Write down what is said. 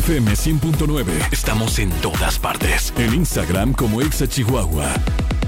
FM 100.9. Estamos en todas partes. En Instagram como Exa Chihuahua.